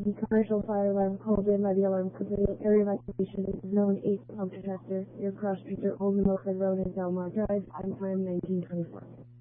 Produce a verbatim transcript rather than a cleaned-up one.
The commercial fire alarm called in by the alarm company. Area evacuation is zone eight, pump tester. Your cross streets are Old Milford Road and Delmar Drive. I'm time nineteen twenty-four.